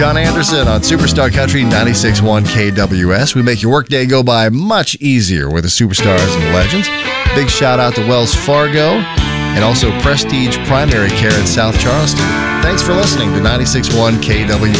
John Anderson on Superstar Country 96.1 KWS. We make your workday go by much easier with the superstars and legends. Big shout out to Wells Fargo and also Prestige Primary Care in South Charleston. Thanks for listening to 96.1 KWS.